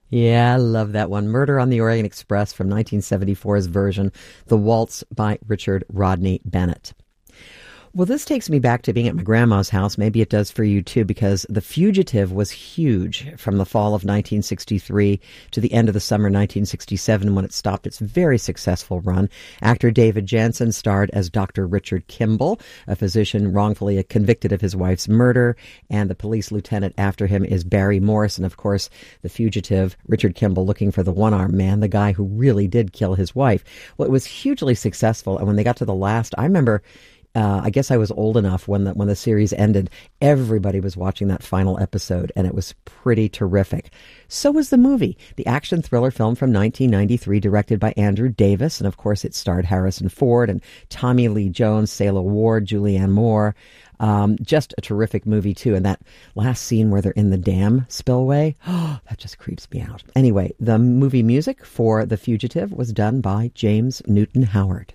Yeah, I love that one. Murder on the Orient Express from 1974's version, The Waltz by Richard Rodney Bennett. Well, this takes me back to being at my grandma's house. Maybe it does for you too, because The Fugitive was huge from the fall of 1963 to the end of the summer 1967 when it stopped its very successful run. Actor David Janssen starred as Dr. Richard Kimball, a physician wrongfully convicted of his wife's murder, and the police lieutenant after him is Barry Morris. And of course, The Fugitive, Richard Kimball looking for the one-armed man, the guy who really did kill his wife. Well, it was hugely successful, and when they got to the last, I remember I guess I was old enough when the series ended. Everybody was watching that final episode, and it was pretty terrific. So was the movie, the action thriller film from 1993, directed by Andrew Davis, and of course it starred Harrison Ford and Tommy Lee Jones, Sayla Ward, Julianne Moore. Just a terrific movie too. And that last scene where they're in the dam spillway, that just creeps me out. Anyway, the movie music for The Fugitive was done by James Newton Howard.